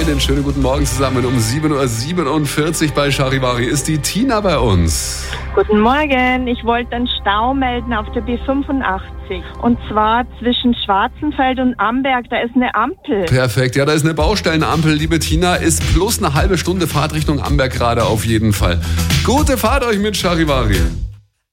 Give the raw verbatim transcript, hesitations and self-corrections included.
Einen schönen guten Morgen zusammen. Um sieben Uhr siebenundvierzig bei Charivari ist die Tina bei uns. Guten Morgen. Ich wollte einen Stau melden auf der B fünfundachtzig. Und zwar zwischen Schwarzenfeld und Amberg. Da ist eine Ampel. Perfekt. Ja, da ist eine Baustellenampel, liebe Tina. Ist plus eine halbe Stunde Fahrt Richtung Amberg gerade auf jeden Fall. Gute Fahrt euch mit Charivari.